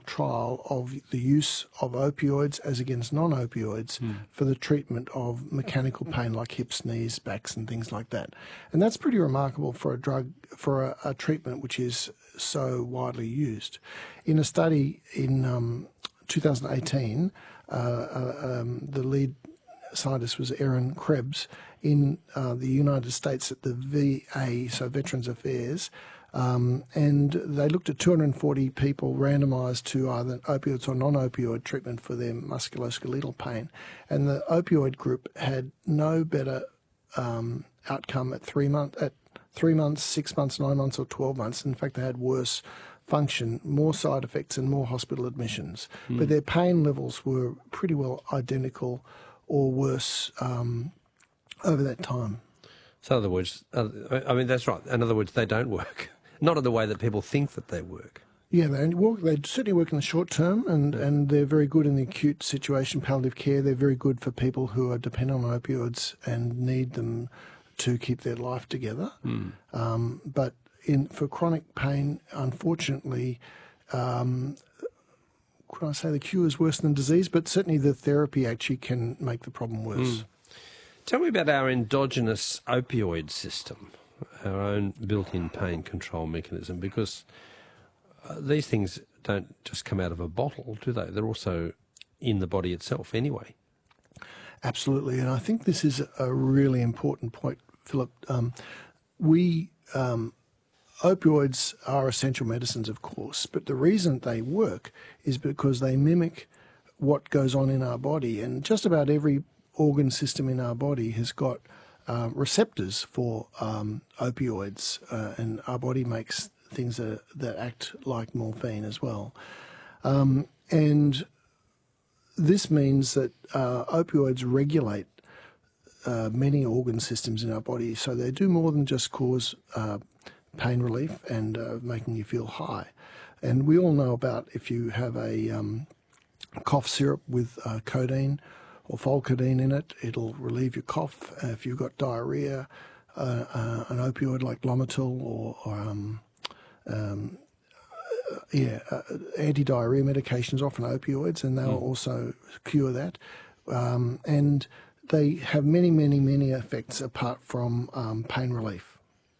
trial of the use of opioids as against non-opioids for the treatment of mechanical pain like hips, knees, backs and things like that. And that's pretty remarkable for a drug, for a treatment which is so widely used. In a study in 2018, the lead scientist was Aaron Krebs in the United States at the VA, so Veterans Affairs, and they looked at 240 people randomised to either opioids or non-opioid treatment for their musculoskeletal pain. And the opioid group had no better outcome at 3 months, 6 months, 9 months or 12 months. In fact, they had worse function, more side effects and more hospital admissions. But their pain levels were pretty well identical or worse over that time. So in other words, I mean, that's right. In other words, they don't work. Not in the way that people think that they work. Yeah, they certainly work in the short term, and they're very good in the acute situation, palliative care. They're very good for people who are dependent on opioids and need them to keep their life together. But for chronic pain, unfortunately, could I say the cure is worse than disease, but certainly the therapy actually can make the problem worse. Tell me about our endogenous opioid system, our own built-in pain control mechanism, because these things don't just come out of a bottle, do they? They're also in the body itself anyway. Absolutely, and I think this is a really important point, Philip. Opioids are essential medicines, of course, but the reason they work is because they mimic what goes on in our body, and just about every organ system in our body has got receptors for opioids, and our body makes things that act like morphine as well. And this means that opioids regulate many organ systems in our body, so they do more than just cause pain relief and making you feel high. And we all know about if you have a cough syrup with codeine or Volcodeine in it, it'll relieve your cough. If you've got diarrhea, an opioid like Lomotil or anti-diarrhea medications, often opioids, and they'll also cure that. And they have many, many, many effects apart from pain relief.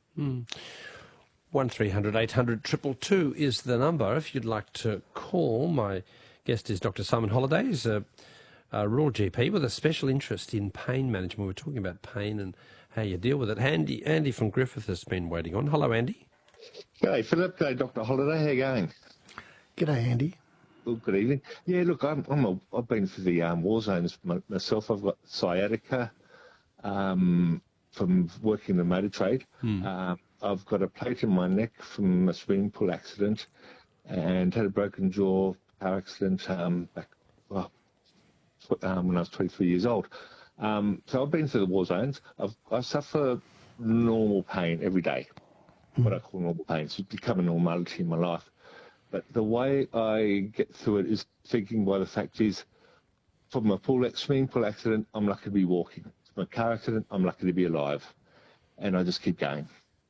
1300 800 222 is the number if you'd like to call. My guest is Dr. Simon Holliday. He's a rural GP with a special interest in pain management. We're talking about pain and how you deal with it. Andy from Griffith has been waiting on. Hello, Andy. G'day, Philip. G'day, Dr. Holliday. How you going? G'day, Andy. Well, good evening. Yeah, look, I've been through the war zones myself. I've got sciatica from working in the motor trade. I've got a plate in my neck from a swimming pool accident and had a broken jaw car accident back when I was 23 years old. So I've been through the war zones. I suffer normal pain every day, what I call normal pain. It's become a normality in my life. But the way I get through it is thinking by the fact is, from a swimming pool accident, I'm lucky to be walking. From a car accident, I'm lucky to be alive. And I just keep going.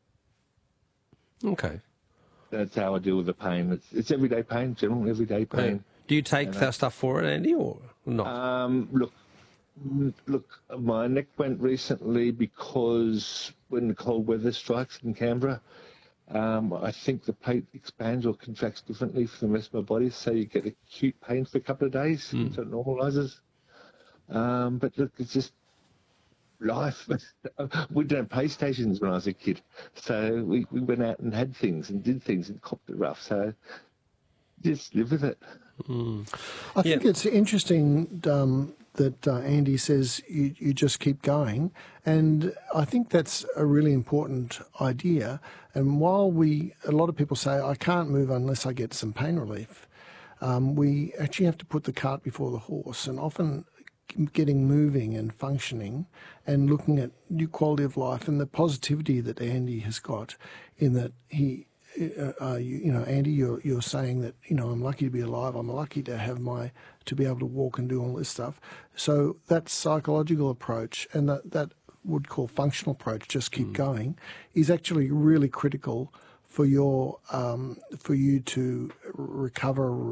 Okay. That's how I deal with the pain. It's everyday pain, general everyday pain. Do you take that stuff for it, Andy, or not? Look, my neck went recently because when the cold weather strikes in Canberra, I think the plate expands or contracts differently from the rest of my body, so you get acute pain for a couple of days until it normalises. But look, it's just life. We didn't have PlayStations when I was a kid, so we went out and had things and did things and copped it rough. So just live with it. I think it's interesting that Andy says you just keep going, and I think that's a really important idea. And while a lot of people say, I can't move unless I get some pain relief, we actually have to put the cart before the horse, and often getting moving and functioning and looking at new quality of life and the positivity that Andy has got in that Andy, you're saying that, I'm lucky to be alive. I'm lucky to be able to walk and do all this stuff. So that psychological approach and that would call functional approach, just keep going, is actually really critical for you to recover